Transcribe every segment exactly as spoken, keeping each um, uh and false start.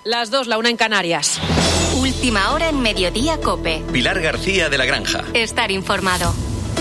Las dos, la una en Canarias. Última hora en Mediodía COPE. Pilar García de la Granja. Estar informado.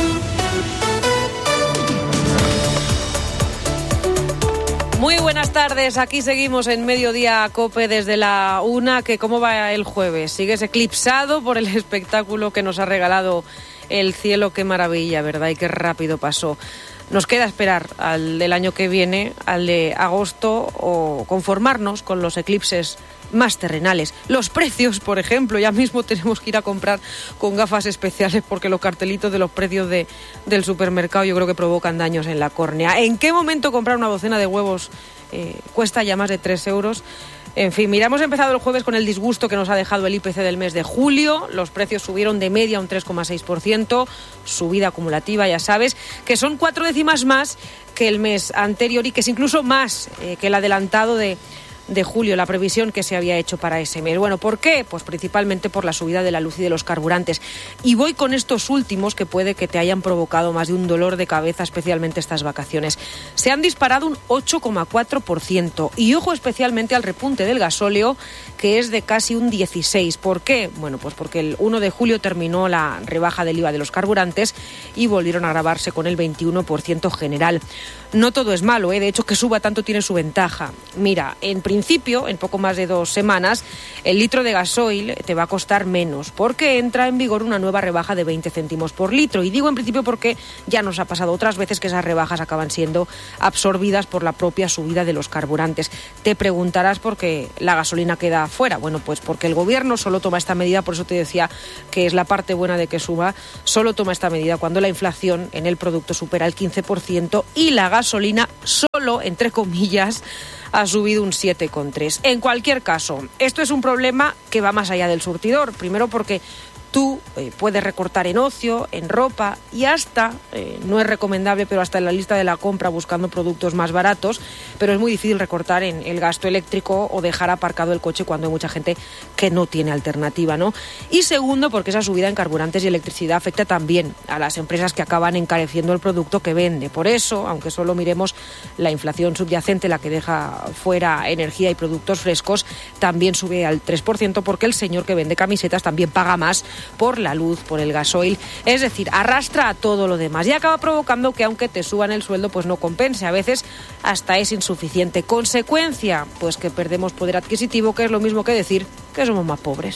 Muy buenas tardes, aquí seguimos en Mediodía COPE desde la una, que cómo va el jueves. Sigues eclipsado por el espectáculo que nos ha regalado el cielo, qué maravilla, ¿verdad? Y qué rápido pasó. Nos queda esperar al del año que viene, al de agosto, o conformarnos con los eclipses más terrenales. Los precios, por ejemplo, ya mismo tenemos que ir a comprar con gafas especiales porque los cartelitos de los precios de, del supermercado yo creo que provocan daños en la córnea. ¿En qué momento comprar una docena de huevos eh, cuesta ya más de tres euros? En fin, mira, hemos empezado el jueves con el disgusto que nos ha dejado el I P C del mes de julio. Los precios subieron de media un tres coma seis por ciento, subida acumulativa, ya sabes, que son cuatro décimas más que el mes anterior y que es incluso más eh, que el adelantado de... de julio, la previsión que se había hecho para ese mes. Bueno, ¿por qué? Pues principalmente por la subida de la luz y de los carburantes. Y voy con estos últimos que puede que te hayan provocado más de un dolor de cabeza, especialmente estas vacaciones. Se han disparado un ocho coma cuatro por ciento y ojo especialmente al repunte del gasóleo, que es de casi un dieciséis por ciento. ¿Por qué? Bueno, pues porque el uno de julio terminó la rebaja del I V A de los carburantes y volvieron a gravarse con el veintiuno por ciento general. No todo es malo, ¿eh? De hecho, que suba tanto tiene su ventaja. Mira, en principio, en poco más de dos semanas, el litro de gasoil te va a costar menos porque entra en vigor una nueva rebaja de veinte céntimos por litro. Y digo en principio porque ya nos ha pasado otras veces que esas rebajas acaban siendo absorbidas por la propia subida de los carburantes. Te preguntarás por qué la gasolina queda fuera. Bueno, pues porque el gobierno solo toma esta medida, por eso te decía que es la parte buena de que suba, solo toma esta medida cuando la inflación en el producto supera el quince por ciento y la gasolina solo, entre comillas, ha subido un siete coma tres. En cualquier caso, esto es un problema que va más allá del surtidor. Primero porque tú eh, puedes recortar en ocio, en ropa y hasta, eh, no es recomendable, pero hasta en la lista de la compra buscando productos más baratos, pero es muy difícil recortar en el gasto eléctrico o dejar aparcado el coche cuando hay mucha gente que no tiene alternativa, ¿no? Y segundo, porque esa subida en carburantes y electricidad afecta también a las empresas que acaban encareciendo el producto que vende. Por eso, aunque solo miremos la inflación subyacente, la que deja fuera energía y productos frescos, también sube al tres por ciento porque el señor que vende camisetas también paga más por la luz, por el gasoil, es decir, arrastra a todo lo demás y acaba provocando que aunque te suban el sueldo, pues no compense, a veces hasta es insuficiente. Consecuencia, pues que perdemos poder adquisitivo, que es lo mismo que decir que somos más pobres.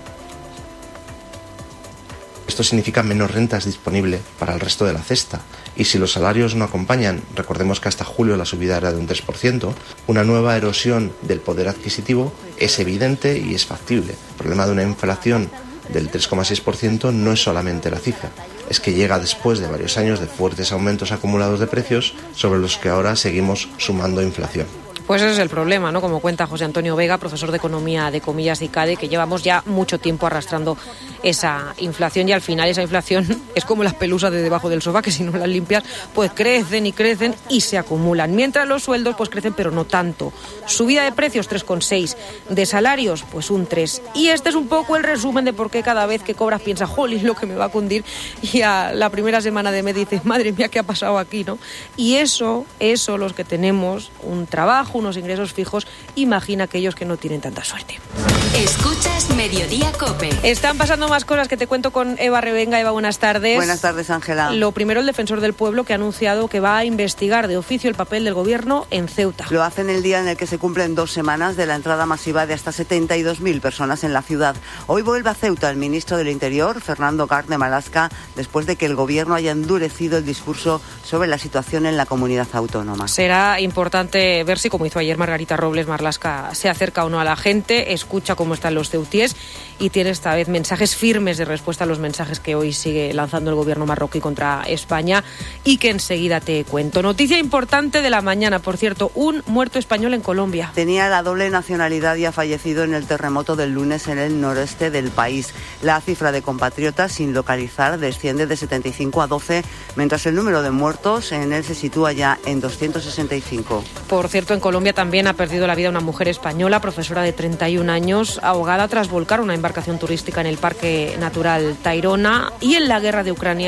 Esto significa menos rentas disponibles para el resto de la cesta. Y si los salarios no acompañan, recordemos que hasta julio la subida era de un tres por ciento, una nueva erosión del poder adquisitivo es evidente y es factible. El problema de una inflación del tres coma seis por ciento no es solamente la cifra, es que llega después de varios años de fuertes aumentos acumulados de precios sobre los que ahora seguimos sumando inflación. Pues ese es el problema, ¿no? Como cuenta José Antonio Vega, profesor de Economía de Comillas de ICADE, que llevamos ya mucho tiempo arrastrando esa inflación y al final esa inflación es como las pelusas de debajo del sofá, que si no las limpias pues crecen y crecen y se acumulan. Mientras los sueldos pues crecen pero no tanto. Subida de precios tres coma seis, de salarios pues un tres. Y este es un poco el resumen de por qué cada vez que cobras piensas, jolín, lo que me va a cundir, y a la primera semana de mes dices, madre mía, ¿qué ha pasado aquí, no? Y eso, eso los que tenemos un trabajo, unos ingresos fijos, imagina aquellos que no tienen tanta suerte. Escuchas Mediodía COPE. Están pasando más cosas que te cuento con Eva Revenga. Eva, buenas tardes. Buenas tardes, Ángela. Lo primero, el defensor del pueblo, que ha anunciado que va a investigar de oficio el papel del gobierno en Ceuta. Lo hace en el día en el que se cumplen dos semanas de la entrada masiva de hasta setenta y dos mil personas en la ciudad. Hoy vuelve a Ceuta el ministro del Interior, Fernando Gard de Malasca, después de que el gobierno haya endurecido el discurso sobre la situación en la comunidad autónoma. Será importante ver si, como hizo ayer Margarita Robles, Marlaska se acerca o no a la gente, escucha cómo están los ceutíes y tiene esta vez mensajes firmes de respuesta a los mensajes que hoy sigue lanzando el gobierno marroquí contra España y que enseguida te cuento. Noticia importante de la mañana, por cierto, un muerto español en Colombia. Tenía la doble nacionalidad y ha fallecido en el terremoto del lunes en el noreste del país. La cifra de compatriotas sin localizar desciende de setenta y cinco a doce, mientras el número de muertos en él se sitúa ya en doscientos sesenta y cinco. Por cierto, en Colombia también ha perdido la vida una mujer española, profesora de treinta y un años, ahogada tras volcar una embarcación turística en el Parque Natural Tayrona. Y en la guerra de Ucrania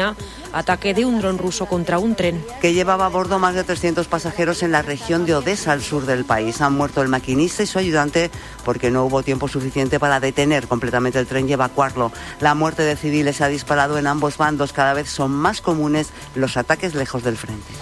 ataque de un dron ruso contra un tren. Que llevaba a bordo más de trescientos pasajeros en la región de Odesa, al sur del país. Han muerto el maquinista y su ayudante porque no hubo tiempo suficiente para detener completamente el tren y evacuarlo. La muerte de civiles se ha disparado en ambos bandos. Cada vez son más comunes los ataques lejos del frente.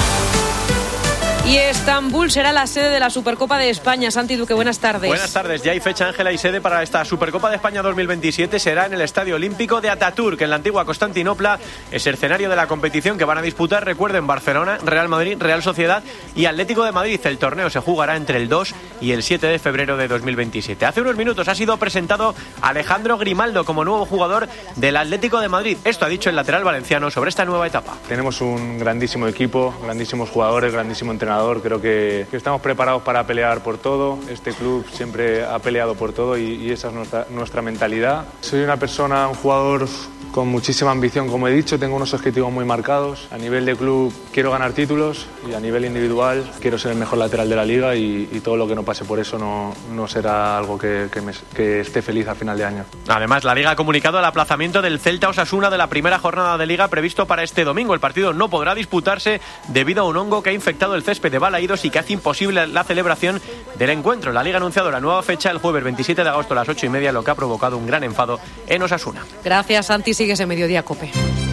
Y Estambul será la sede de la Supercopa de España. Santi Duque, buenas tardes. Buenas tardes. Ya hay fecha, Ángela, y sede para esta Supercopa de España dos mil veintisiete. Será en el Estadio Olímpico de Atatürk, en la antigua Constantinopla. Es el escenario de la competición que van a disputar, recuerden, Barcelona, Real Madrid, Real Sociedad y Atlético de Madrid. El torneo se jugará entre el dos y el siete de febrero de dos mil veintisiete. Hace unos minutos ha sido presentado Alejandro Grimaldo como nuevo jugador del Atlético de Madrid. Esto ha dicho el lateral valenciano sobre esta nueva etapa. Tenemos un grandísimo equipo, grandísimos jugadores, grandísimo entrenador. Creo que, que estamos preparados para pelear por todo. Este club siempre ha peleado por todo y, y esa es nuestra, nuestra mentalidad. Soy una persona, un jugador con muchísima ambición, como he dicho. Tengo unos objetivos muy marcados. A nivel de club quiero ganar títulos y a nivel individual quiero ser el mejor lateral de la liga y, y todo lo que no pase por eso no, no será algo que, que, me, que esté feliz a final de año. Además, la Liga ha comunicado el aplazamiento del Celta Osasuna de la primera jornada de Liga previsto para este domingo. El partido no podrá disputarse debido a un hongo que ha infectado el césped de Balaídos y que hace imposible la celebración del encuentro. La Liga ha anunciado la nueva fecha el jueves veintisiete de agosto a las ocho y media, lo que ha provocado un gran enfado en Osasuna. Gracias, Santi. Sigues en Mediodía COPE.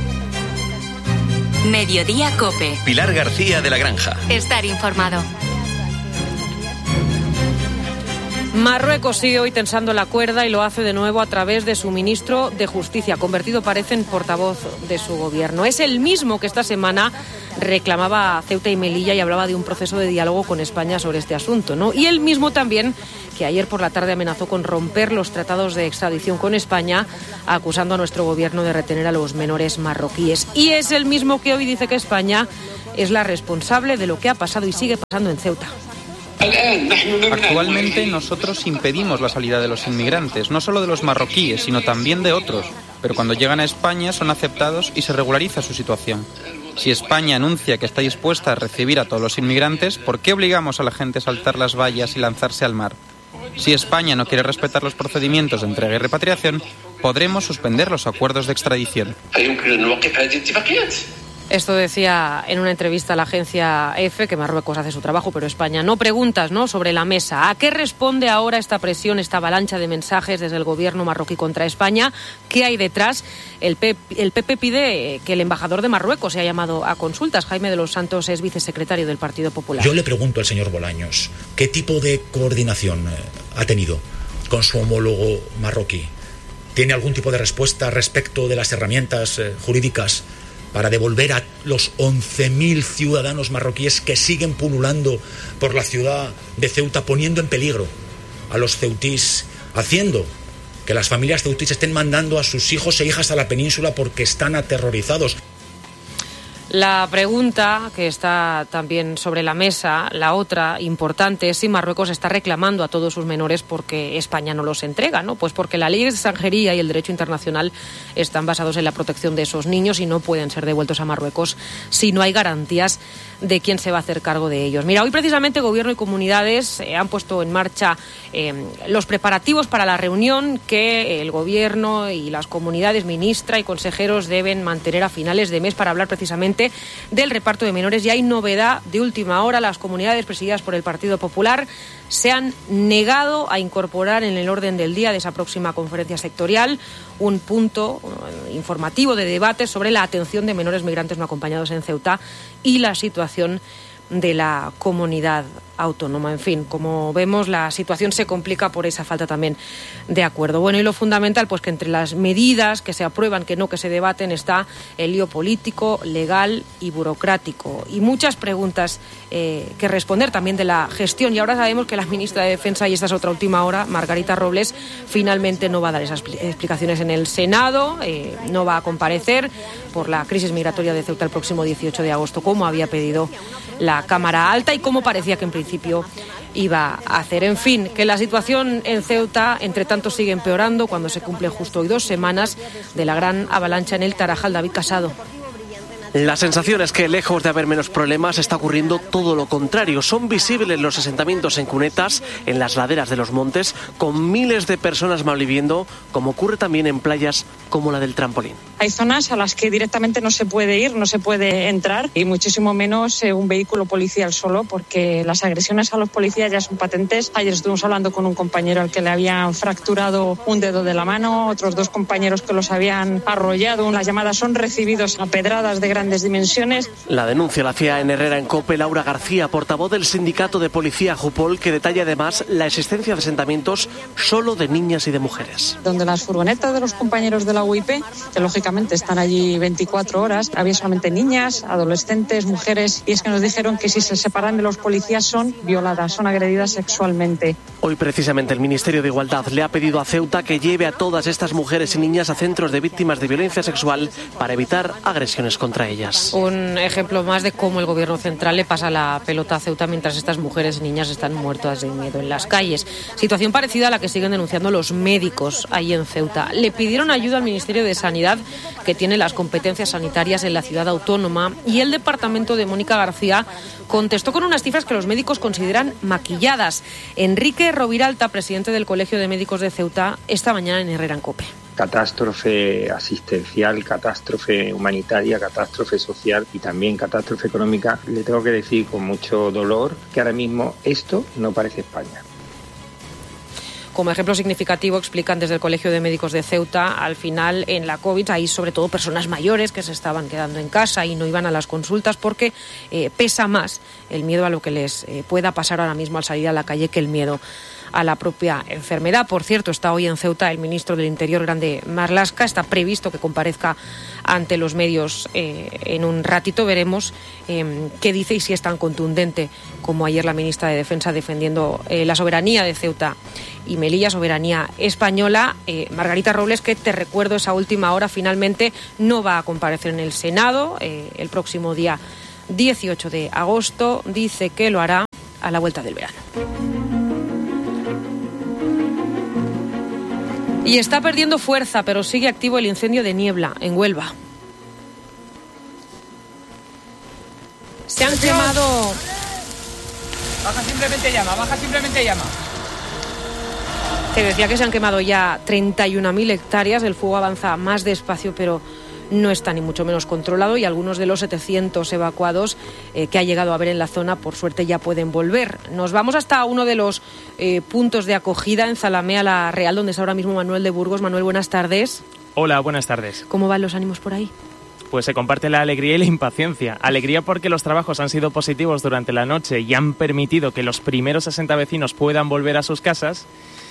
Mediodía COPE. Pilar García de la Granja. Estar informado. Marruecos sigue hoy tensando la cuerda y lo hace de nuevo a través de su ministro de Justicia, convertido parece en portavoz de su gobierno. Es el mismo que esta semana reclamaba a Ceuta y Melilla y hablaba de un proceso de diálogo con España sobre este asunto, ¿no? Y el mismo también que ayer por la tarde amenazó con romper los tratados de extradición con España, acusando a nuestro gobierno de retener a los menores marroquíes. Y es el mismo que hoy dice que España es la responsable de lo que ha pasado y sigue pasando en Ceuta. Actualmente nosotros impedimos la salida de los inmigrantes, no solo de los marroquíes, sino también de otros. Pero cuando llegan a España son aceptados y se regulariza su situación. Si España anuncia que está dispuesta a recibir a todos los inmigrantes, ¿por qué obligamos a la gente a saltar las vallas y lanzarse al mar? Si España no quiere respetar los procedimientos de entrega y repatriación, podremos suspender los acuerdos de extradición. Esto decía en una entrevista a la agencia EFE, que Marruecos hace su trabajo, pero España no. Preguntas, ¿no?, sobre la mesa. ¿A qué responde ahora esta presión, esta avalancha de mensajes desde el gobierno marroquí contra España? ¿Qué hay detrás? El P P, el P P pide que el embajador de Marruecos sea llamado a consultas. Jaime de los Santos es vicesecretario del Partido Popular. Yo le pregunto al señor Bolaños, ¿qué tipo de coordinación ha tenido con su homólogo marroquí? ¿Tiene algún tipo de respuesta respecto de las herramientas eh, jurídicas para devolver a los once mil ciudadanos marroquíes que siguen pululando por la ciudad de Ceuta, poniendo en peligro a los ceutís, haciendo que las familias ceutís estén mandando a sus hijos e hijas a la península porque están aterrorizados? La pregunta que está también sobre la mesa, la otra importante, es si Marruecos está reclamando a todos sus menores porque España no los entrega, ¿no? Pues porque la ley de extranjería y el derecho internacional están basados en la protección de esos niños y no pueden ser devueltos a Marruecos si no hay garantías de quién se va a hacer cargo de ellos. Mira, hoy precisamente Gobierno y comunidades eh, han puesto en marcha eh, los preparativos para la reunión que el Gobierno y las comunidades, ministra y consejeros, deben mantener a finales de mes para hablar precisamente del reparto de menores. Y hay novedad de última hora: las comunidades presididas por el Partido Popular se han negado a incorporar en el orden del día de esa próxima conferencia sectorial un punto informativo de debate sobre la atención de menores migrantes no acompañados en Ceuta y la situación de la comunidad autónoma. En fin, como vemos, la situación se complica por esa falta también de acuerdo. Bueno, y lo fundamental, pues que entre las medidas que se aprueban, que no que se debaten, está el lío político, legal y burocrático. Y muchas preguntas eh, que responder también de la gestión. Y ahora sabemos que la ministra de Defensa, y esta es otra última hora, Margarita Robles, finalmente no va a dar esas explicaciones en el Senado, eh, no va a comparecer por la crisis migratoria de Ceuta el próximo dieciocho de agosto, como había pedido la Cámara Alta y como parecía que en principio iba a hacer. En fin, que la situación en Ceuta, entre tanto, sigue empeorando cuando se cumple justo hoy dos semanas de la gran avalancha en el Tarajal. David Casado. La sensación es que, lejos de haber menos problemas, está ocurriendo todo lo contrario. Son visibles los asentamientos en cunetas, en las laderas de los montes, con miles de personas malviviendo, como ocurre también en playas como la del Trampolín. Hay zonas a las que directamente no se puede ir, no se puede entrar y muchísimo menos eh, un vehículo policial solo, porque las agresiones a los policías ya son patentes. Ayer estuvimos hablando con un compañero al que le habían fracturado un dedo de la mano, otros dos compañeros que los habían arrollado. Las llamadas son recibidos a pedradas de grandes dimensiones. La denuncia la hacía en Herrera en COPE Laura García, portavoz del sindicato de policía Jupol, que detalla además la existencia de asentamientos solo de niñas y de mujeres. Donde las furgonetas de los compañeros de la U I P, que lógicamente están allí veinticuatro horas, había solamente niñas, adolescentes, mujeres, y es que nos dijeron que si se separan de los policías son violadas, son agredidas sexualmente. Hoy precisamente el Ministerio de Igualdad le ha pedido a Ceuta que lleve a todas estas mujeres y niñas a centros de víctimas de violencia sexual para evitar agresiones contra ellas. Un ejemplo más de cómo el gobierno central le pasa la pelota a Ceuta mientras estas mujeres y niñas están muertas de miedo en las calles. Situación parecida a la que siguen denunciando los médicos ahí en Ceuta. Le pidieron ayuda al Ministerio de Sanidad, que tiene las competencias sanitarias en la ciudad autónoma, y el departamento de Mónica García contestó con unas cifras que los médicos consideran maquilladas. Enrique Roviralta, presidente del Colegio de Médicos de Ceuta, esta mañana en Herrera en COPE. Catástrofe asistencial, catástrofe humanitaria, catástrofe social y también catástrofe económica. Le tengo que decir con mucho dolor que ahora mismo esto no parece España. Como ejemplo significativo, explican desde el Colegio de Médicos de Ceuta, al final en la COVID hay sobre todo personas mayores que se estaban quedando en casa y no iban a las consultas porque eh, pesa más el miedo a lo que les eh, pueda pasar ahora mismo al salir a la calle que el miedo a la propia enfermedad. Por cierto, está hoy en Ceuta el ministro del Interior, Grande Marlaska. Está previsto que comparezca ante los medios eh, en un ratito. Veremos eh, qué dice y si es tan contundente como ayer la ministra de Defensa defendiendo eh, la soberanía de Ceuta y Melilla, soberanía española. Eh, Margarita Robles, que te recuerdo esa última hora, finalmente no va a comparecer en el Senado eh, el próximo día dieciocho de agosto. Dice que lo hará a la vuelta del verano. Y está perdiendo fuerza, pero sigue activo el incendio de Niebla, en Huelva. Se han quemado... Baja simplemente llama, baja simplemente llama. Te decía que se han quemado ya treinta y una mil hectáreas. El fuego avanza más despacio, pero no está ni mucho menos controlado, y algunos de los setecientos evacuados eh, que ha llegado a haber en la zona, por suerte, ya pueden volver. Nos vamos hasta uno de los eh, puntos de acogida en Zalamea la Real, donde está ahora mismo Manuel de Burgos. Manuel, buenas tardes. Hola, buenas tardes. ¿Cómo van los ánimos por ahí? Pues se comparte la alegría y la impaciencia. Alegría porque los trabajos han sido positivos durante la noche y han permitido que los primeros sesenta vecinos puedan volver a sus casas.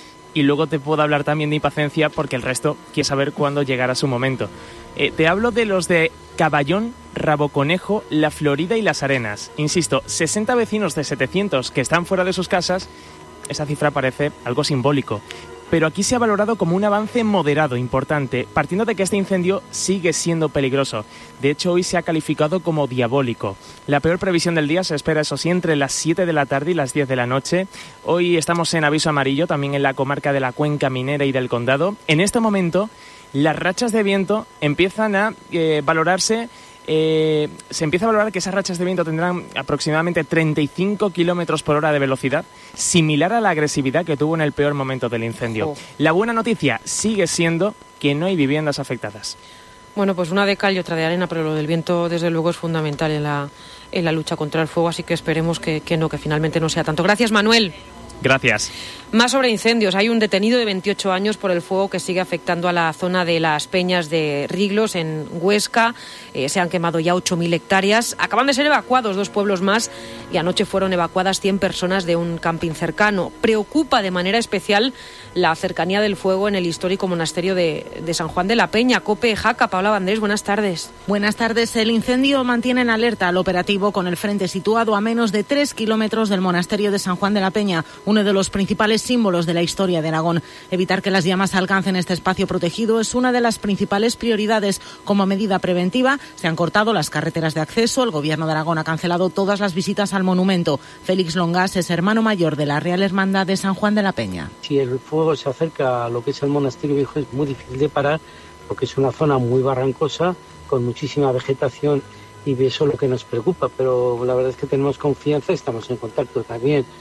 Y luego te puedo hablar también de impaciencia porque el resto quiere saber cuándo llegará su momento. Eh, te hablo de los de Caballón, Raboconejo, La Florida y Las Arenas. Insisto, sesenta vecinos de setecientos que están fuera de sus casas. Esa cifra parece algo simbólico. Pero aquí se ha valorado como un avance moderado, importante, partiendo de que este incendio sigue siendo peligroso. De hecho, hoy se ha calificado como diabólico. La peor previsión del día se espera, eso sí, entre las siete de la tarde y las diez de la noche. Hoy estamos en aviso amarillo, también en la comarca de la Cuenca Minera y del Condado. En este momento, las rachas de viento empiezan a eh, valorarse... Eh, se empieza a valorar que esas rachas de viento tendrán aproximadamente treinta y cinco kilómetros por hora de velocidad, similar a la agresividad que tuvo en el peor momento del incendio. Oh. La buena noticia sigue siendo que no hay viviendas afectadas. Bueno, pues una de cal y otra de arena, pero lo del viento desde luego es fundamental en la, en la lucha contra el fuego, así que esperemos que, que no, que finalmente no sea tanto. Gracias, Manuel. Gracias. Más sobre incendios. Hay un detenido de veintiocho años por el fuego que sigue afectando a la zona de las Peñas de Riglos, en Huesca. Eh, se han quemado ya ocho mil hectáreas. Acaban de ser evacuados dos pueblos más y anoche fueron evacuadas cien personas de un camping cercano. Preocupa de manera especial la cercanía del fuego en el histórico monasterio de, de San Juan de la Peña. COPE, Jaca. Paula Vandrés, buenas tardes. Buenas tardes. El incendio mantiene en alerta al operativo con el frente situado a menos de tres kilómetros del monasterio de San Juan de la Peña, uno de los principales símbolos de la historia de Aragón. Evitar que las llamas alcancen este espacio protegido es una de las principales prioridades. Como medida preventiva, se han cortado las carreteras de acceso. El Gobierno de Aragón ha cancelado todas las visitas al monumento. Félix Longas es hermano mayor de la Real Hermandad de San Juan de la Peña. Si el fuego se acerca a lo que es el monasterio viejo, es muy difícil de parar porque es una zona muy barrancosa, con muchísima vegetación, y eso es lo que nos preocupa. Pero la verdad es que tenemos confianza y estamos en contacto también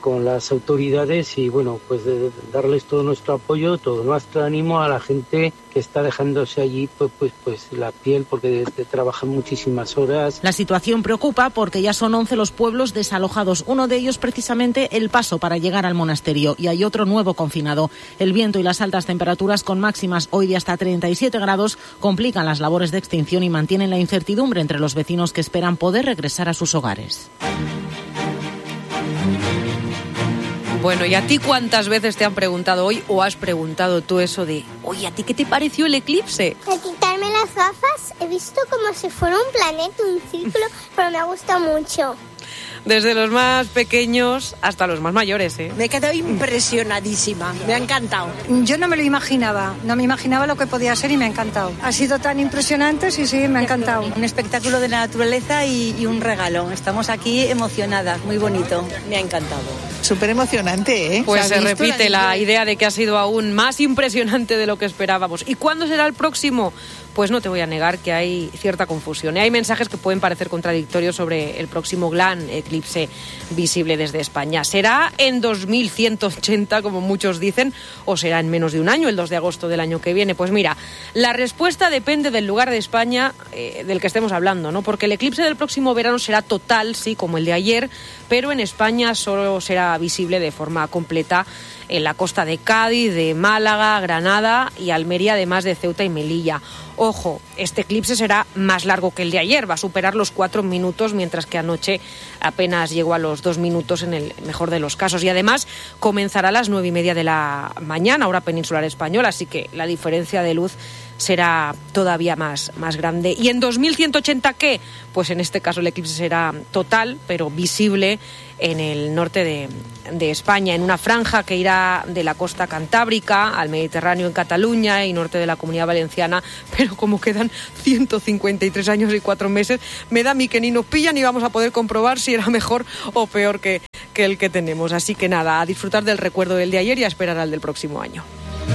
con las autoridades y bueno, pues de, de darles todo nuestro apoyo, todo nuestro ánimo a la gente que está dejándose allí pues pues pues la piel porque de, de trabajan muchísimas horas. La situación preocupa porque ya son once los pueblos desalojados, uno de ellos precisamente El Paso para llegar al monasterio, y hay otro nuevo confinado. El viento y las altas temperaturas con máximas hoy de hasta treinta y siete grados complican las labores de extinción y mantienen la incertidumbre entre los vecinos que esperan poder regresar a sus hogares. Bueno, ¿y a ti cuántas veces te han preguntado hoy o has preguntado tú eso de, oye, ¿a ti qué te pareció el eclipse? Al quitarme las gafas he visto como si fuera un planeta, un círculo, pero me ha gustado mucho. Desde los más pequeños hasta los más mayores, ¿eh? Me he quedado impresionadísima, me ha encantado. Yo no me lo imaginaba, no me imaginaba lo que podía ser y me ha encantado. Ha sido tan impresionante, sí, sí, me ha encantado. Un espectáculo de la naturaleza y, y un regalo. Estamos aquí emocionadas, muy bonito, me ha encantado. Súper emocionante, ¿eh? Pues se, se repite la, la idea de que ha sido aún más impresionante de lo que esperábamos. ¿Y cuándo será el próximo? Pues no te voy a negar que hay cierta confusión. Y hay mensajes que pueden parecer contradictorios sobre el próximo gran eclipse visible desde España. ¿Será en dos mil ciento ochenta, como muchos dicen, o será en menos de un año, el dos de agosto del año que viene? Pues mira, la respuesta depende del lugar de España eh, del que estemos hablando, ¿no? Porque el eclipse del próximo verano será total, sí, como el de ayer, pero en España solo será visible de forma completa en la costa de Cádiz, de Málaga, Granada y Almería, además de Ceuta y Melilla. Ojo, este eclipse será más largo que el de ayer, va a superar los cuatro minutos, mientras que anoche apenas llegó a los dos minutos en el mejor de los casos. Y además comenzará a las nueve y media de la mañana, hora peninsular española, así que la diferencia de luz será todavía más, más grande. ¿Y en dos mil ciento ochenta qué? Pues en este caso el eclipse será total, pero visible en el norte de, de España, en una franja que irá de la costa cantábrica al Mediterráneo en Cataluña y norte de la Comunidad Valenciana, pero como quedan ciento cincuenta y tres años y cuatro meses, me da a mí que ni nos pillan ni vamos a poder comprobar si era mejor o peor que, que el que tenemos. Así que nada, a disfrutar del recuerdo del de ayer y a esperar al del próximo año.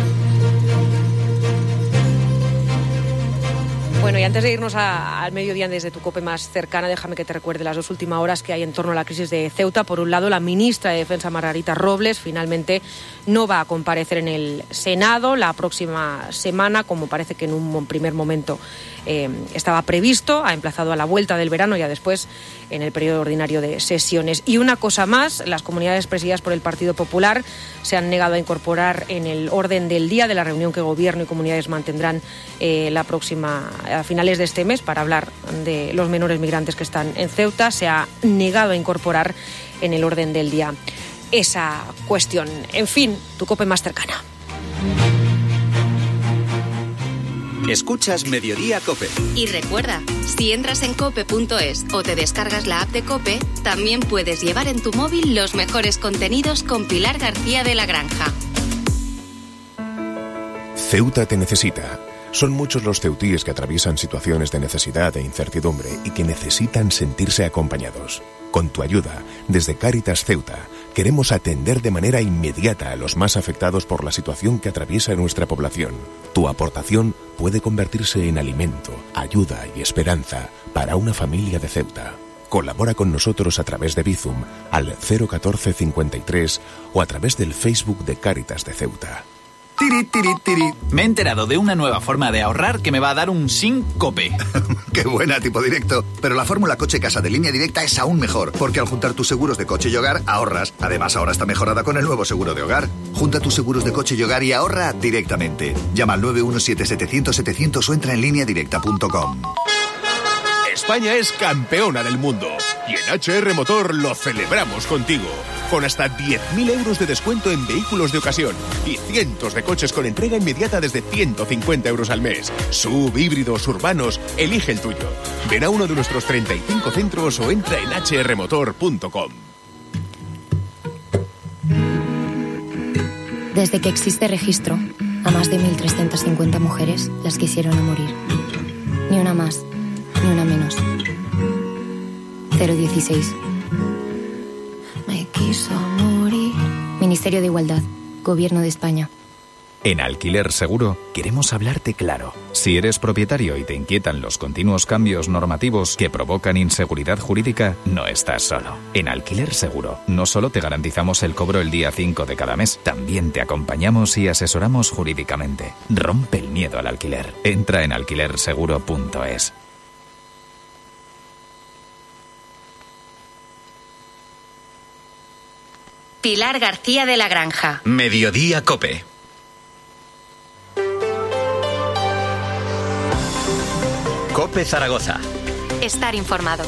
Bueno, y antes de irnos a, al mediodía desde tu COPE más cercana, déjame que te recuerde las dos últimas horas que hay en torno a la crisis de Ceuta. Por un lado, la ministra de Defensa, Margarita Robles, finalmente no va a comparecer en el Senado la próxima semana, como parece que en un primer momento eh, estaba previsto. Ha emplazado a la vuelta del verano, ya después en el periodo ordinario de sesiones. Y una cosa más, las comunidades presididas por el Partido Popular se han negado a incorporar en el orden del día de la reunión que Gobierno y comunidades mantendrán eh, la próxima a finales de este mes para hablar de los menores migrantes que están en Ceuta. Se ha negado a incorporar en el orden del día esa cuestión. En fin, tu COPE más cercana. Escuchas Mediodía COPE. Y recuerda, si entras en cope punto es o te descargas la app de COPE, también puedes llevar en tu móvil los mejores contenidos con Pilar García de la Granja. Ceuta te necesita. Son muchos los ceutíes que atraviesan situaciones de necesidad e incertidumbre y que necesitan sentirse acompañados. Con tu ayuda, desde Cáritas Ceuta, queremos atender de manera inmediata a los más afectados por la situación que atraviesa nuestra población. Tu aportación puede convertirse en alimento, ayuda y esperanza para una familia de Ceuta. Colabora con nosotros a través de Bizum al cero catorce cincuenta y tres o a través del Facebook de Cáritas de Ceuta. Tiri, tiri, tiri. Me he enterado de una nueva forma de ahorrar que me va a dar un sin COPE. ¡Qué buena, tipo directo! Pero la fórmula coche-casa de Línea Directa es aún mejor, porque al juntar tus seguros de coche y hogar, ahorras. Además, ahora está mejorada con el nuevo seguro de hogar. Junta tus seguros de coche y hogar y ahorra directamente. Llama al nueve uno siete setecientos setecientos o entra en línea directa punto com. España es campeona del mundo y en H R Motor lo celebramos contigo. Con hasta diez mil euros de descuento en vehículos de ocasión y cientos de coches con entrega inmediata desde ciento cincuenta euros al mes. Sub, híbridos, urbanos, elige el tuyo. Ven a uno de nuestros treinta y cinco centros o entra en hache erre motor punto com. Desde que existe registro, a más de mil trescientas cincuenta mujeres las quisieron a morir. Ni una más, ni una menos. cero dieciséis. Me quiso morir. Ministerio de Igualdad, Gobierno de España. En Alquiler Seguro queremos hablarte claro. Si eres propietario y te inquietan los continuos cambios normativos que provocan inseguridad jurídica, no estás solo. En Alquiler Seguro no solo te garantizamos el cobro el día cinco de cada mes, también te acompañamos y asesoramos jurídicamente. Rompe el miedo al alquiler. Entra en alquiler seguro punto es. Pilar García de la Granja. Mediodía COPE. COPE Zaragoza. Estar informado.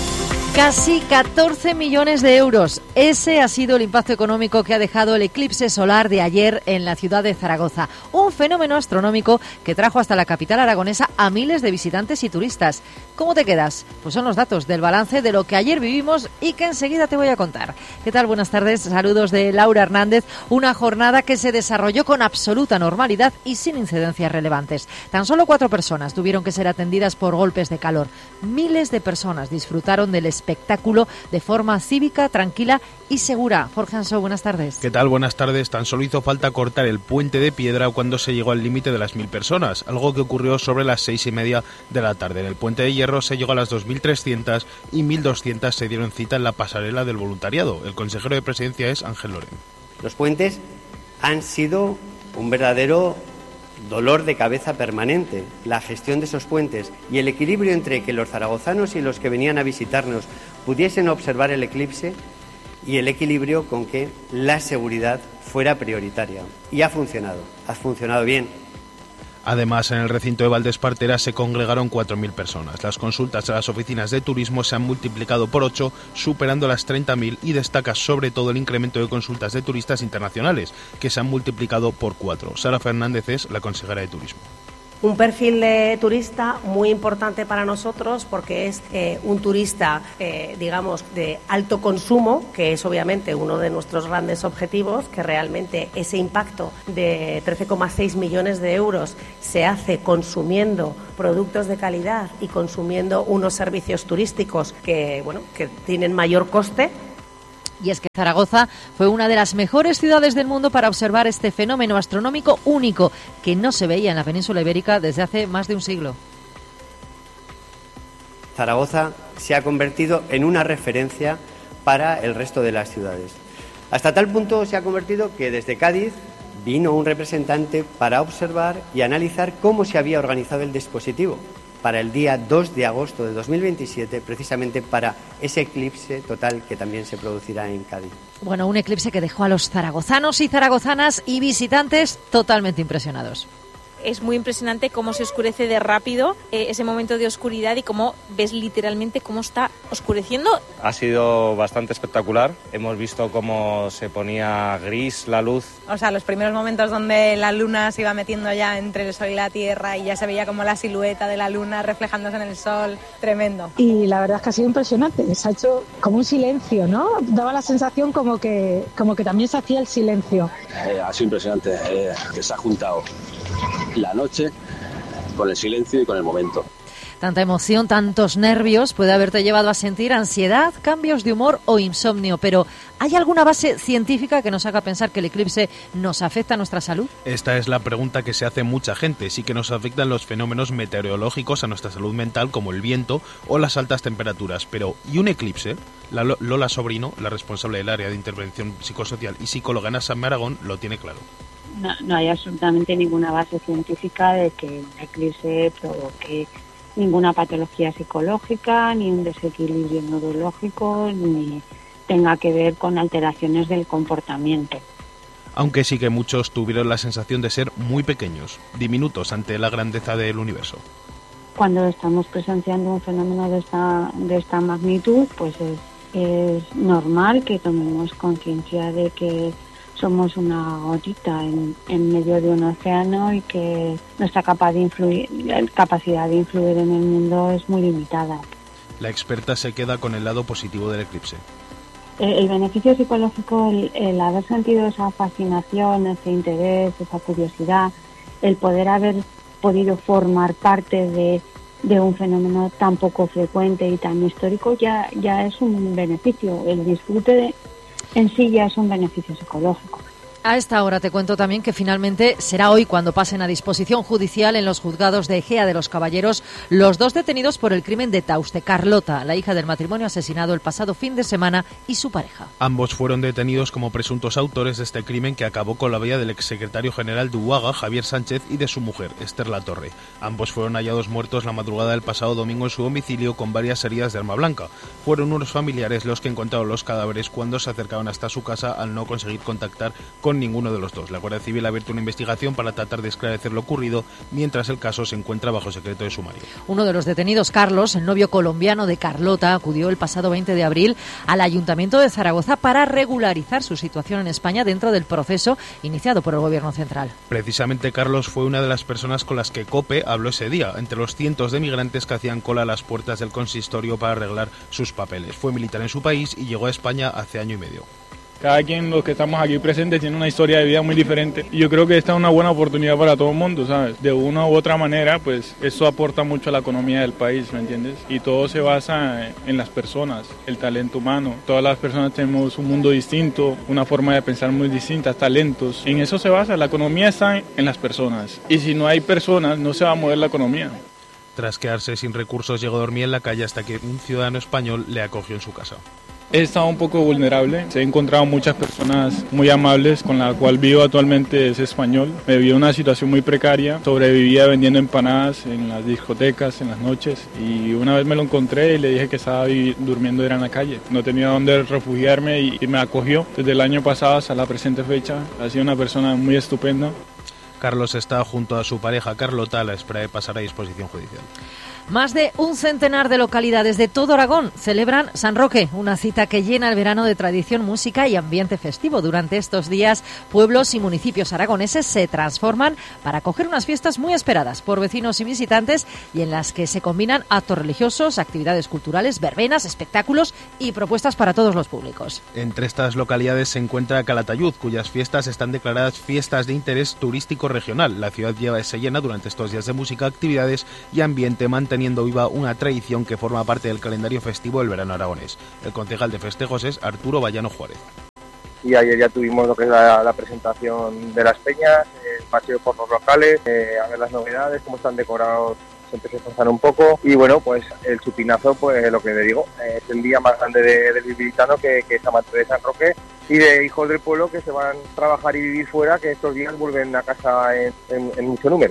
Casi catorce millones de euros. Ese ha sido el impacto económico que ha dejado el eclipse solar de ayer en la ciudad de Zaragoza. Un fenómeno astronómico que trajo hasta la capital aragonesa a miles de visitantes y turistas. ¿Cómo te quedas? Pues son los datos del balance de lo que ayer vivimos y que enseguida te voy a contar. ¿Qué tal? Buenas tardes. Saludos de Laura Hernández. Una jornada que se desarrolló con absoluta normalidad y sin incidencias relevantes. Tan solo cuatro personas tuvieron que ser atendidas por golpes de calor. Miles de personas disfrutaron del espectáculo de forma cívica, tranquila y segura. Jorge Ansó, buenas tardes. ¿Qué tal? Buenas tardes. Tan solo hizo falta cortar el puente de piedra cuando se llegó al límite de las mil personas, algo que ocurrió sobre las seis y media de la tarde. En el puente de hierro se llegó a las dos mil trescientas y mil doscientas se dieron cita en la pasarela del voluntariado. El consejero de Presidencia es Ángel Loren. Los puentes han sido un verdadero dolor de cabeza permanente. La gestión de esos puentes y el equilibrio entre que los zaragozanos y los que venían a visitarnos pudiesen observar el eclipse y el equilibrio con que la seguridad fuera prioritaria. Y ha funcionado, ha funcionado bien. Además, en el recinto de Valdespartera se congregaron cuatro mil personas. Las consultas a las oficinas de turismo se han multiplicado por ocho, superando las treinta mil, y destaca sobre todo el incremento de consultas de turistas internacionales, que se han multiplicado por cuatro. Sara Fernández es la consejera de Turismo. Un perfil de turista muy importante para nosotros porque es eh, un turista, eh, digamos, de alto consumo, que es obviamente uno de nuestros grandes objetivos, que realmente ese impacto de trece coma seis millones de euros se hace consumiendo productos de calidad y consumiendo unos servicios turísticos que, bueno, que tienen mayor coste. Y es que Zaragoza fue una de las mejores ciudades del mundo para observar este fenómeno astronómico único que no se veía en la península ibérica desde hace más de un siglo. Zaragoza se ha convertido en una referencia para el resto de las ciudades. Hasta tal punto se ha convertido que desde Cádiz vino un representante para observar y analizar cómo se había organizado el dispositivo para el día dos de agosto de dos mil veintisiete, precisamente para ese eclipse total que también se producirá en Cádiz. Bueno, un eclipse que dejó a los zaragozanos y zaragozanas y visitantes totalmente impresionados. Es muy impresionante cómo se oscurece de rápido eh, ese momento de oscuridad y cómo ves literalmente cómo está oscureciendo. Ha sido bastante espectacular. Hemos visto cómo se ponía gris la luz. O sea, los primeros momentos donde la luna se iba metiendo ya entre el sol y la tierra y ya se veía como la silueta de la luna reflejándose en el sol. Tremendo. Y la verdad es que ha sido impresionante. Se ha hecho como un silencio, ¿no? Daba la sensación como que, como que también se hacía el silencio. Eh, ha sido impresionante, eh, que se ha juntado la noche con el silencio y con el momento. Tanta emoción, tantos nervios puede haberte llevado a sentir ansiedad, cambios de humor o insomnio, pero ¿hay alguna base científica que nos haga pensar que el eclipse nos afecta a nuestra salud? Esta es la pregunta que se hace mucha gente. Sí que nos afectan los fenómenos meteorológicos a nuestra salud mental, como el viento o las altas temperaturas, pero ¿y un eclipse? La Lola Sobrino, la responsable del área de intervención psicosocial y psicóloga en Asamblea Aragón, lo tiene claro. No, no hay absolutamente ninguna base científica de que un eclipse provoque ninguna patología psicológica, ni un desequilibrio neurológico, ni tenga que ver con alteraciones del comportamiento. Aunque sí que muchos tuvieron la sensación de ser muy pequeños, diminutos ante la grandeza del universo. Cuando estamos presenciando un fenómeno de esta, de esta magnitud, pues es, es normal que tomemos conciencia de que somos una gotita en, en medio de un océano y que nuestra capa de influir, capacidad de influir en el mundo es muy limitada. La experta se queda con el lado positivo del eclipse. El, el beneficio psicológico, el, el haber sentido esa fascinación, ese interés, esa curiosidad, el poder haber podido formar parte de, de un fenómeno tan poco frecuente y tan histórico, ya, ya es un beneficio. El disfrute de en sí ya es un beneficio psicológico. A esta hora te cuento también que finalmente será hoy cuando pasen a disposición judicial en los juzgados de Ejea de los Caballeros los dos detenidos por el crimen de Tauste, Carlota, la hija del matrimonio asesinado el pasado fin de semana, y su pareja. Ambos fueron detenidos como presuntos autores de este crimen que acabó con la vida del exsecretario general de Uaga, Javier Sánchez, y de su mujer, Esther Latorre. Ambos fueron hallados muertos la madrugada del pasado domingo en su domicilio con varias heridas de arma blanca. Fueron unos familiares los que encontraron los cadáveres cuando se acercaban hasta su casa al no conseguir contactar con ninguno de los dos. La Guardia Civil ha abierto una investigación para tratar de esclarecer lo ocurrido, mientras el caso se encuentra bajo secreto de sumario. Uno de los detenidos, Carlos, el novio colombiano de Carlota, acudió el pasado veinte de abril al Ayuntamiento de Zaragoza para regularizar su situación en España dentro del proceso iniciado por el Gobierno central. Precisamente Carlos fue una de las personas con las que COPE habló ese día, entre los cientos de migrantes que hacían cola a las puertas del consistorio para arreglar sus papeles. Fue militar en su país y llegó a España hace año y medio. Cada quien, los que estamos aquí presentes, tiene una historia de vida muy diferente. Y yo creo que esta es una buena oportunidad para todo el mundo, ¿sabes? De una u otra manera, pues eso aporta mucho a la economía del país, ¿me entiendes? Y todo se basa en las personas, el talento humano. Todas las personas tenemos un mundo distinto, una forma de pensar muy distinta, talentos. En eso se basa, la economía está en las personas. Y si no hay personas, no se va a mover la economía. Tras quedarse sin recursos, llegó a dormir en la calle hasta que un ciudadano español le acogió en su casa. He estado un poco vulnerable, he encontrado muchas personas muy amables, con la cual vivo actualmente es español. Me vi en una situación muy precaria, sobrevivía vendiendo empanadas en las discotecas, en las noches, y una vez me lo encontré y le dije que estaba durmiendo era en la calle. No tenía dónde refugiarme y, y me acogió desde el año pasado hasta la presente fecha. Ha sido una persona muy estupenda. Carlos está junto a su pareja Carlota a la espera de pasar a disposición judicial. Más de un centenar de localidades de todo Aragón celebran San Roque, una cita que llena el verano de tradición, música y ambiente festivo. Durante estos días, pueblos y municipios aragoneses se transforman para acoger unas fiestas muy esperadas por vecinos y visitantes y en las que se combinan actos religiosos, actividades culturales, verbenas, espectáculos y propuestas para todos los públicos. Entre estas localidades se encuentra Calatayud, cuyas fiestas están declaradas fiestas de interés turístico regional. La ciudad lleva se llena durante estos días de música, actividades y ambiente, manteniendo teniendo viva una tradición que forma parte del calendario festivo del verano aragonés. El concejal de festejos es Arturo Vallano Juárez. Y ayer ya tuvimos lo que es la, la presentación de las peñas, el paseo por los locales, eh, a ver las novedades, cómo están decorados, se empezó a esforzar un poco. Y bueno, pues el chupinazo, pues lo que le digo, es el día más grande de, del bilbilitano, que, que es amante de San Roque, y de hijos del pueblo que se van a trabajar y vivir fuera, que estos días vuelven a casa en, en, en mucho número.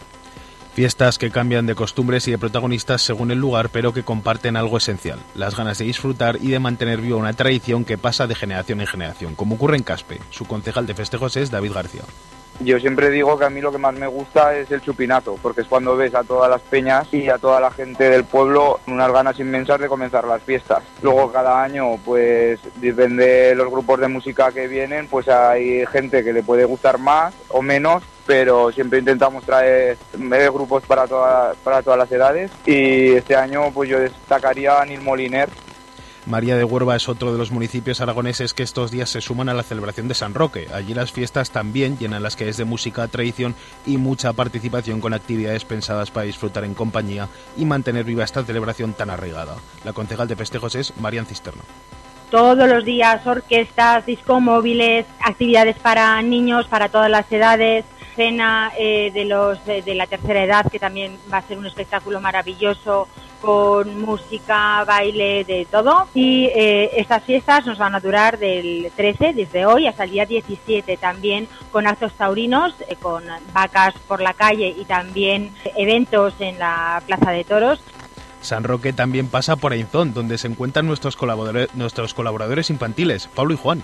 Fiestas que cambian de costumbres y de protagonistas según el lugar, pero que comparten algo esencial, las ganas de disfrutar y de mantener viva una tradición que pasa de generación en generación, como ocurre en Caspe. Su concejal de festejos es David García. Yo siempre digo que a mí lo que más me gusta es el chupinazo, porque es cuando ves a todas las peñas y a toda la gente del pueblo unas ganas inmensas de comenzar las fiestas. Luego cada año, pues depende de los grupos de música que vienen, pues hay gente que le puede gustar más o menos, pero siempre intentamos traer grupos para, toda, para todas las edades, y este año pues yo destacaría a Nil Moliner. María de Huerva es otro de los municipios aragoneses que estos días se suman a la celebración de San Roque. Allí las fiestas también llenan las calles de música, tradición y mucha participación, con actividades pensadas para disfrutar en compañía y mantener viva esta celebración tan arraigada. La concejal de festejos es Marian Cisterno. Todos los días orquestas, discomóviles, actividades para niños, para todas las edades, cena eh, de los de, de la tercera edad, que también va a ser un espectáculo maravilloso, con música, baile, de todo. Y eh, estas fiestas nos van a durar del trece, desde hoy, hasta el día diecisiete, también con actos taurinos, eh, con vacas por la calle y también eventos en la Plaza de Toros. San Roque también pasa por Ainzón, donde se encuentran nuestros colaboradores, nuestros colaboradores infantiles, Pablo y Juan.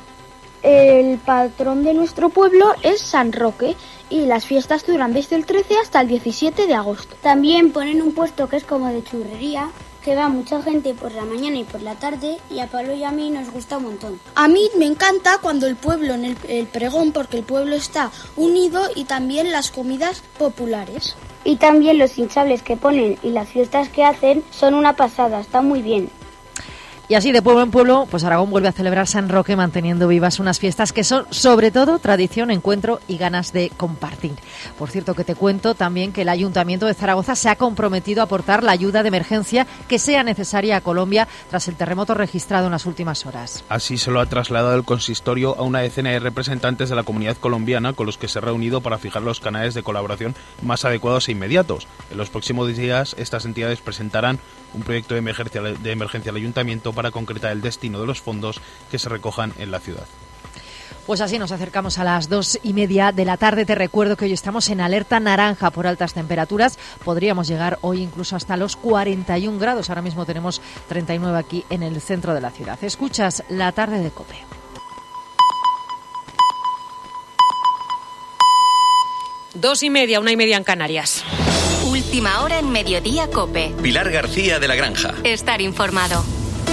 El patrón de nuestro pueblo es San Roque y las fiestas duran desde el trece hasta el diecisiete de agosto. También ponen un puesto que es como de churrería, que va mucha gente por la mañana y por la tarde, y a Pablo y a mí nos gusta un montón. A mí me encanta cuando el pueblo, en el, el pregón, porque el pueblo está unido, y también las comidas populares. Y también los hinchables que ponen y las fiestas que hacen son una pasada, está muy bien. Y así de pueblo en pueblo, pues Aragón vuelve a celebrar San Roque manteniendo vivas unas fiestas que son sobre todo tradición, encuentro y ganas de compartir. Por cierto, que te cuento también que el Ayuntamiento de Zaragoza se ha comprometido a aportar la ayuda de emergencia que sea necesaria a Colombia tras el terremoto registrado en las últimas horas. Así se lo ha trasladado el consistorio a una decena de representantes de la comunidad colombiana con los que se ha reunido para fijar los canales de colaboración más adecuados e inmediatos. En los próximos días estas entidades presentarán un proyecto de emergencia, de emergencia al Ayuntamiento para concretar el destino de los fondos que se recojan en la ciudad. Pues así nos acercamos a las dos y media de la tarde. Te recuerdo que hoy estamos en alerta naranja por altas temperaturas. Podríamos llegar hoy incluso hasta los cuarenta y un grados. Ahora mismo tenemos treinta y nueve aquí en el centro de la ciudad. Escuchas La Tarde de COPE. Dos y media, una y media en Canarias. Última hora en Mediodía COPE. Pilar García de la Granja. Estar informado.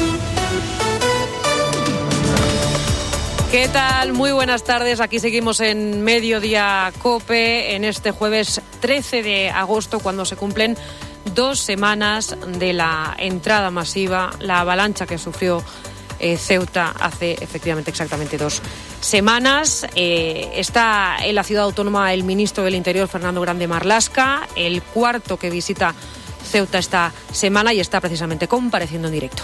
¿Qué tal? Muy buenas tardes. Aquí seguimos en Mediodía COPE en este jueves trece de agosto, cuando se cumplen dos semanas de la entrada masiva, la avalancha que sufrió eh, Ceuta hace efectivamente exactamente dos semanas. Eh, está en la ciudad autónoma el ministro del Interior, Fernando Grande Marlaska, el cuarto que visita Ceuta esta semana, y está precisamente compareciendo en directo.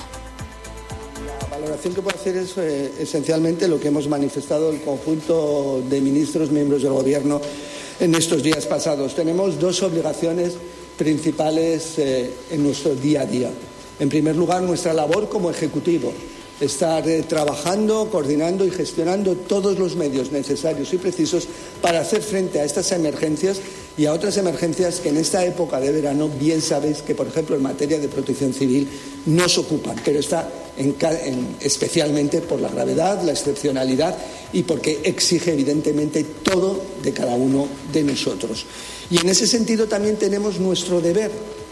La valoración que puedo hacer es eh, esencialmente lo que hemos manifestado el conjunto de ministros, miembros del Gobierno, en estos días pasados. Tenemos dos obligaciones principales eh, en nuestro día a día. En primer lugar, nuestra labor como Ejecutivo. Estar eh, trabajando, coordinando y gestionando todos los medios necesarios y precisos para hacer frente a estas emergencias y a otras emergencias que en esta época de verano bien sabéis que, por ejemplo, en materia de protección civil nos ocupan, pero está en, en, especialmente por la gravedad, la excepcionalidad y porque exige evidentemente todo de cada uno de nosotros. Y en ese sentido también tenemos nuestro deber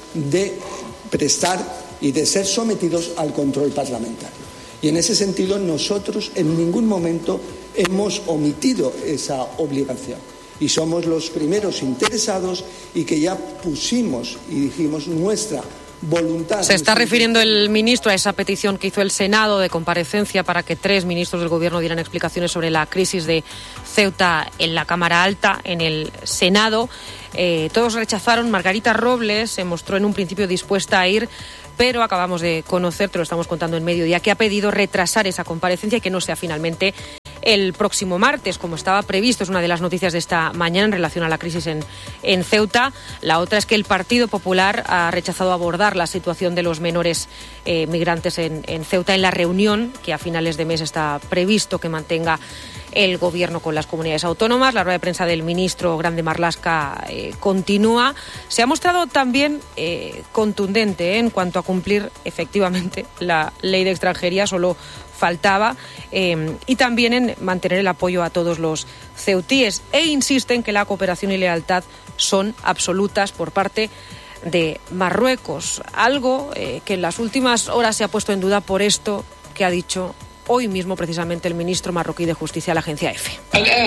de prestar y de ser sometidos al control parlamentario. Y en ese sentido nosotros en ningún momento hemos omitido esa obligación. Y somos los primeros interesados y que ya pusimos y dijimos nuestra voluntad. Se está refiriendo el ministro a esa petición que hizo el Senado de comparecencia para que tres ministros del Gobierno dieran explicaciones sobre la crisis de Ceuta en la Cámara Alta, en el Senado. Eh, todos rechazaron. Margarita Robles se mostró en un principio dispuesta a ir, pero acabamos de conocer, te lo estamos contando en Mediodía, que ha pedido retrasar esa comparecencia y que no sea finalmente el próximo martes, como estaba previsto. Es una de las noticias de esta mañana en relación a la crisis en, en Ceuta. La otra es que el Partido Popular ha rechazado abordar la situación de los menores eh, migrantes en, en Ceuta en la reunión que a finales de mes está previsto que mantenga el Gobierno con las comunidades autónomas. La rueda de prensa del ministro Grande Marlaska eh, continúa. Se ha mostrado también eh, contundente eh, en cuanto a cumplir efectivamente la ley de extranjería, solo faltaba, eh, y también en mantener el apoyo a todos los ceutíes, e insiste en que la cooperación y lealtad son absolutas por parte de Marruecos, algo eh, que en las últimas horas se ha puesto en duda por esto que ha dicho hoy mismo precisamente el ministro marroquí de Justicia a la agencia EFE.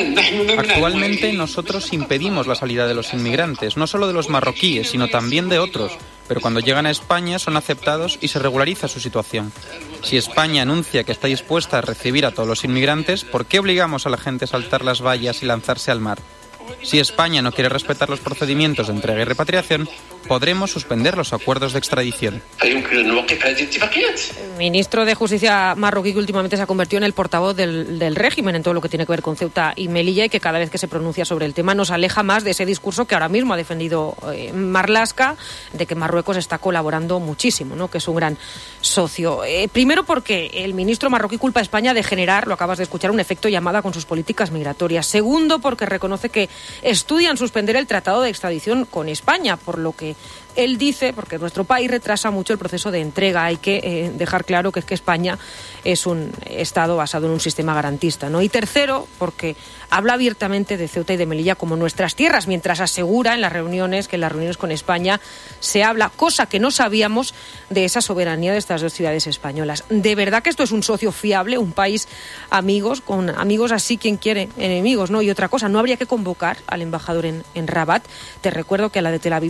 Actualmente nosotros impedimos la salida de los inmigrantes, no solo de los marroquíes, sino también de otros, pero cuando llegan a España son aceptados y se regulariza su situación. Si España anuncia que está dispuesta a recibir a todos los inmigrantes, ¿por qué obligamos a la gente a saltar las vallas y lanzarse al mar? Si España no quiere respetar los procedimientos de entrega y repatriación, podremos suspender los acuerdos de extradición. El ministro de Justicia marroquí, que últimamente se ha convertido en el portavoz del, del régimen en todo lo que tiene que ver con Ceuta y Melilla, y que cada vez que se pronuncia sobre el tema nos aleja más de ese discurso que ahora mismo ha defendido eh, Marlaska, de que Marruecos está colaborando muchísimo, ¿no?, que es un gran socio. Eh, primero porque el ministro marroquí culpa a España de generar, lo acabas de escuchar, un efecto llamada con sus políticas migratorias. Segundo, porque reconoce que estudian suspender el tratado de extradición con España, por lo que él dice, porque nuestro país retrasa mucho el proceso de entrega. Hay que eh, dejar claro que es que España es un Estado basado en un sistema garantista, ¿no? Y tercero, porque habla abiertamente de Ceuta y de Melilla como nuestras tierras, mientras asegura en las reuniones que en las reuniones con España se habla, cosa que no sabíamos, de esa soberanía de estas dos ciudades españolas. ¿De verdad que esto es un socio fiable, un país amigos, con amigos así quien quiere enemigos, ¿no? Y otra cosa, ¿no habría que convocar al embajador en, en Rabat? Te recuerdo que a la de Tel Aviv la llamaban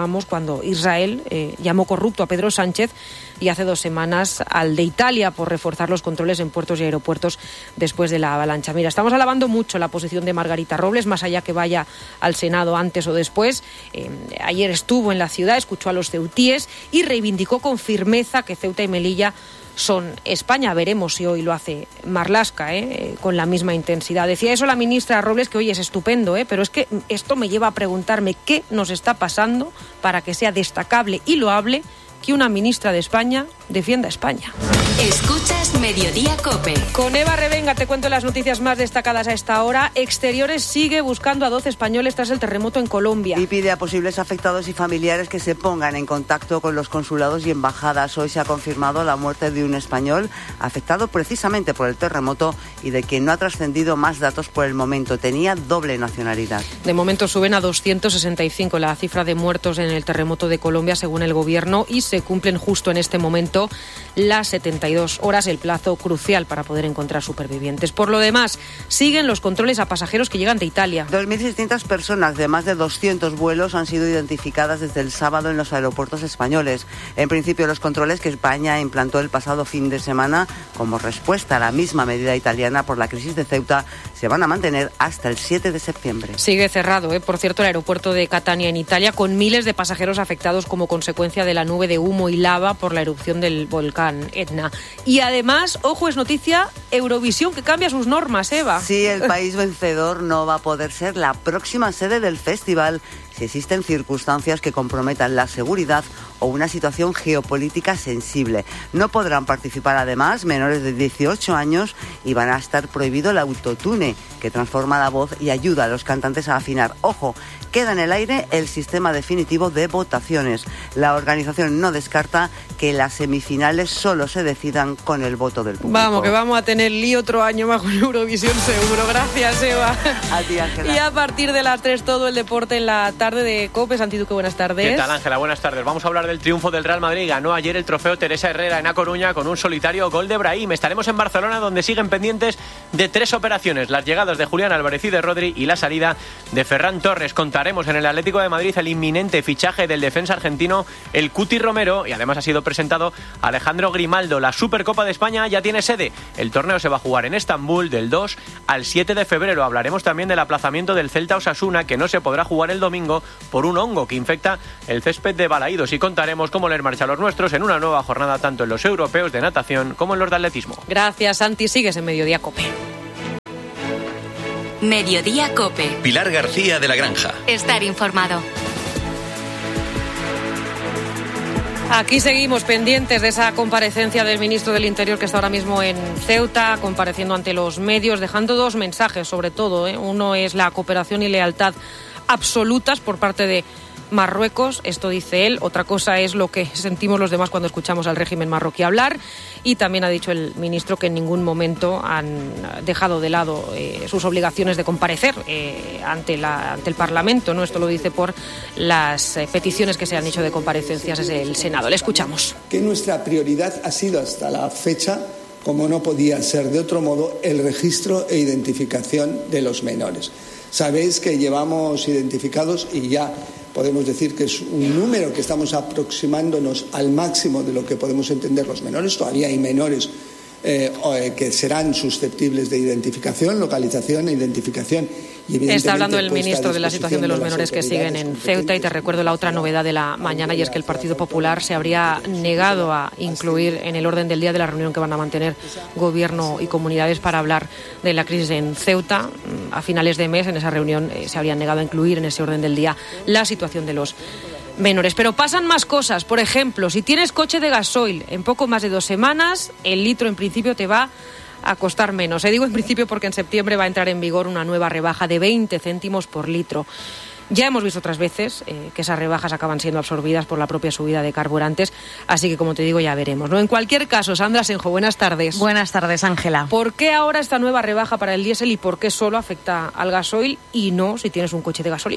recordábamos cuando Israel eh, llamó corrupto a Pedro Sánchez y hace dos semanas al de Italia por reforzar los controles en puertos y aeropuertos después de la avalancha. Mira, estamos alabando mucho la posición de Margarita Robles, más allá que vaya al Senado antes o después. Eh, ayer estuvo en la ciudad, escuchó a los ceutíes y reivindicó con firmeza que Ceuta y Melilla son España. Veremos si hoy lo hace Marlaska, ¿eh? con la misma intensidad. Decía eso la ministra Robles, que hoy es estupendo, ¿eh? pero es que esto me lleva a preguntarme qué nos está pasando para que sea destacable y loable que una ministra de España defienda a España. Escuchas Mediodía COPE. Con Eva Revenga te cuento las noticias más destacadas a esta hora. Exteriores sigue buscando a doce españoles tras el terremoto en Colombia. Y pide a posibles afectados y familiares que se pongan en contacto con los consulados y embajadas. Hoy se ha confirmado la muerte de un español afectado precisamente por el terremoto y de quien no ha trascendido más datos por el momento. Tenía doble nacionalidad. De momento suben a doscientos sesenta y cinco la cifra de muertos en el terremoto de Colombia, según el gobierno, y se cumplen justo en este momento las setenta y dos horas, el plazo crucial para poder encontrar supervivientes. Por lo demás, siguen los controles a pasajeros que llegan de Italia. dos mil seiscientas personas de más de doscientos vuelos han sido identificadas desde el sábado en los aeropuertos españoles. En principio, los controles que España implantó el pasado fin de semana como respuesta a la misma medida italiana por la crisis de Ceuta se van a mantener hasta el siete de septiembre. Sigue cerrado, ¿eh? por cierto, el aeropuerto de Catania en Italia, con miles de pasajeros afectados como consecuencia de la nube de humo y lava por la erupción del volcán Etna. Y además, ojo, es noticia, Eurovisión que cambia sus normas, Eva. Sí, el país vencedor no va a poder ser la próxima sede del festival si existen circunstancias que comprometan la seguridad o una situación geopolítica sensible. No podrán participar además menores de dieciocho años y van a estar prohibido el autotune, que transforma la voz y ayuda a los cantantes a afinar. Ojo, queda en el aire el sistema definitivo de votaciones. La organización no descarta que las semifinales solo se decidan con el voto del público. Vamos, que vamos a tener lío otro año más con Eurovisión seguro. Gracias, Eva. A ti, Ángela. Y a partir de las tres todo el deporte en la tarde de COPE. Santi Duque, buenas tardes. ¿Qué tal, Ángela? Buenas tardes. Vamos a hablar del triunfo del Real Madrid. Ganó ayer el trofeo Teresa Herrera en A Coruña con un solitario gol de Brahim. Estaremos en Barcelona, donde siguen pendientes de tres operaciones: las llegadas de Julián Álvarez y de Rodri y la salida de Ferran Torres. Contaremos en el Atlético de Madrid el inminente fichaje del defensa argentino, el Cuti Romero, y además ha sido presentado Alejandro Grimaldo. La Supercopa de España ya tiene sede. El torneo se va a jugar en Estambul del dos al siete de febrero. Hablaremos también del aplazamiento del Celta Osasuna, que no se podrá jugar el domingo por un hongo que infecta el césped de Balaídos, y contaremos cómo leer marcha a los nuestros en una nueva jornada tanto en los europeos de natación como en los de atletismo. Gracias, Santi. Sigues en Mediodía COPE. Mediodía COPE. Pilar García de la Granja. Estar informado. Aquí seguimos pendientes de esa comparecencia del ministro del Interior, que está ahora mismo en Ceuta, compareciendo ante los medios, dejando dos mensajes sobre todo, ¿eh? Uno es la cooperación y lealtad absolutas por parte de Marruecos, esto dice él. Otra cosa es lo que sentimos los demás cuando escuchamos al régimen marroquí hablar. Y también ha dicho el ministro que en ningún momento han dejado de lado eh, sus obligaciones de comparecer eh, ante, la, ante el Parlamento, ¿no? Esto lo dice por las eh, peticiones que se han hecho de comparecencias desde el Senado. Le escuchamos. Que nuestra prioridad ha sido hasta la fecha, como no podía ser de otro modo, el registro e identificación de los menores. Sabéis que llevamos identificados, y ya podemos decir que es un número que estamos aproximándonos al máximo de lo que podemos entender los menores. Todavía hay menores eh, que serán susceptibles de identificación, localización e identificación. Y está hablando el ministro de la situación de los menores que siguen en Ceuta, y te recuerdo la otra novedad de la mañana, y es que el Partido Popular se habría negado a incluir en el orden del día de la reunión que van a mantener Gobierno y comunidades para hablar de la crisis en Ceuta. A finales de mes, en esa reunión, eh, se habrían negado a incluir en ese orden del día la situación de los menores. Pero pasan más cosas. Por ejemplo, si tienes coche de gasoil, en poco más de dos semanas, el litro en principio te va a costar menos. Se digo en principio porque en septiembre va a entrar en vigor una nueva rebaja de veinte céntimos por litro. Ya hemos visto otras veces eh, que esas rebajas acaban siendo absorbidas por la propia subida de carburantes, así que, como te digo, ya veremos, ¿no? En cualquier caso, Sandra Senjo, buenas tardes. Buenas tardes, Ángela. ¿Por qué ahora esta nueva rebaja para el diésel y por qué solo afecta al gasoil y no si tienes un coche de gasolina?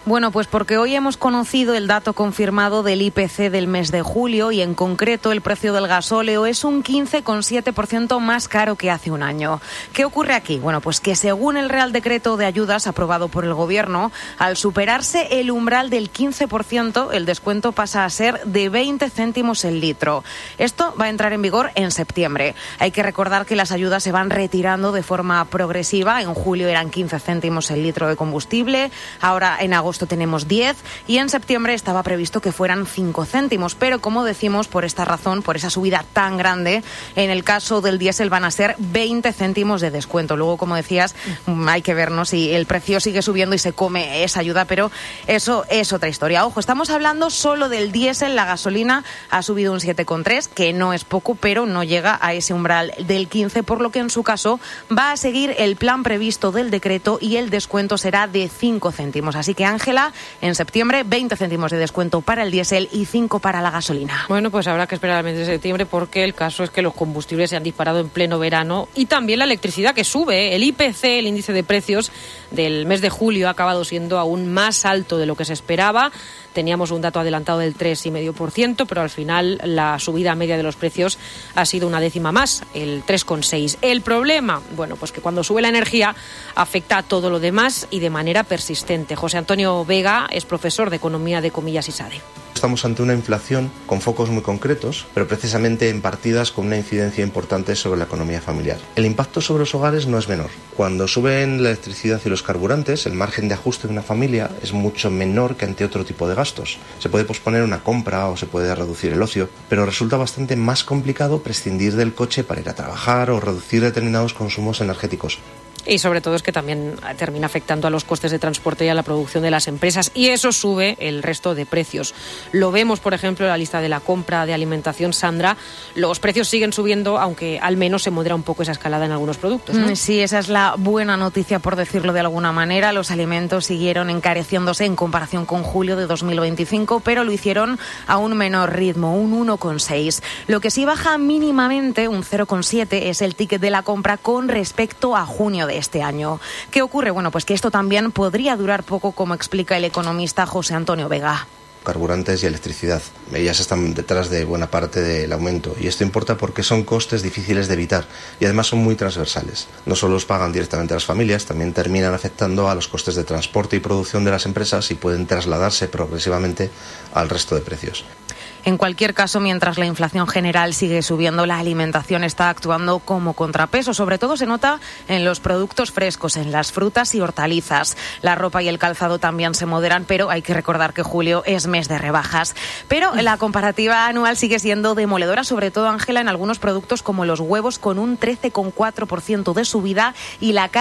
Bueno, pues porque hoy hemos conocido el dato confirmado del I P C del mes de julio y en concreto el precio del gasóleo es un quince coma siete por ciento más caro que hace un año. ¿Qué ocurre aquí? Bueno, pues que según el Real Decreto de Ayudas aprobado por el Gobierno, al superarse el umbral del quince por ciento, el descuento pasa a ser de veinte céntimos el litro. Esto va a entrar en vigor en septiembre. Hay que recordar que las ayudas se van retirando de forma progresiva. En julio eran quince céntimos el litro de combustible, ahora en agosto tenemos diez y en septiembre estaba previsto que fueran cinco céntimos, pero como decimos, por esta razón, por esa subida tan grande, en el caso del diésel van a ser veinte céntimos de descuento. Luego, como decías, hay que ver, ¿no?, si el precio sigue subiendo y se come esa ayuda, pero eso es otra historia. Ojo, estamos hablando solo del diésel. La gasolina ha subido un siete coma tres, que no es poco, pero no llega a ese umbral del quince, por lo que en su caso va a seguir el plan previsto del decreto y el descuento será de cinco céntimos. Así que, Ángela, en septiembre, veinte céntimos de descuento para el diésel y cinco para la gasolina. Bueno, pues habrá que esperar al mes de septiembre porque el caso es que los combustibles se han disparado en pleno verano y también la electricidad que sube. El I P C, el índice de precios del mes de julio, ha acabado siendo aún más alto de lo que se esperaba. Teníamos un dato adelantado del tres coma cinco por ciento, pero al final la subida media de los precios ha sido una décima más, el tres coma seis. El problema, bueno, pues que cuando sube la energía afecta a todo lo demás y de manera persistente. José Antonio Vega es profesor de Economía de Comillas y SADE. Estamos ante una inflación con focos muy concretos, pero precisamente en partidas con una incidencia importante sobre la economía familiar. El impacto sobre los hogares no es menor. Cuando suben la electricidad y los carburantes, el margen de ajuste de una familia es mucho menor que ante otro tipo de gastos. Se puede posponer una compra o se puede reducir el ocio, pero resulta bastante más complicado prescindir del coche para ir a trabajar o reducir determinados consumos energéticos. Y sobre todo es que también termina afectando a los costes de transporte y a la producción de las empresas, y eso sube el resto de precios. Lo vemos, por ejemplo, en la lista de la compra de alimentación, Sandra. Los precios siguen subiendo, aunque al menos se modera un poco esa escalada en algunos productos, ¿no? Sí, esa es la buena noticia, por decirlo de alguna manera. Los alimentos siguieron encareciéndose en comparación con julio de dos mil veinticinco, pero lo hicieron a un menor ritmo, un uno coma seis. Lo que sí baja mínimamente, un cero coma siete, es el ticket de la compra con respecto a junio de este año. ¿Qué ocurre? Bueno, pues que esto también podría durar poco, como explica el economista José Antonio Vega. Carburantes y electricidad. Ellas están detrás de buena parte del aumento y esto importa porque son costes difíciles de evitar y además son muy transversales. No solo los pagan directamente las familias, también terminan afectando a los costes de transporte y producción de las empresas y pueden trasladarse progresivamente al resto de precios. En cualquier caso, mientras la inflación general sigue subiendo, la alimentación está actuando como contrapeso. Sobre todo se nota en los productos frescos, en las frutas y hortalizas. La ropa y el calzado también se moderan, pero hay que recordar que julio es mes de rebajas. Pero la comparativa anual sigue siendo demoledora, sobre todo, Ángela, en algunos productos como los huevos, con un trece coma cuatro por ciento de subida y la